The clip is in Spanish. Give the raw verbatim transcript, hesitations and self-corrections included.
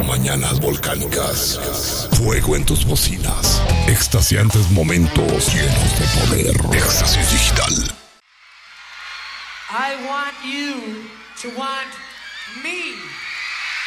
mañanas volcánicas, fuego en tus bocinas, extasiantes momentos llenos de poder. Éxtasis digital. I want you to want me.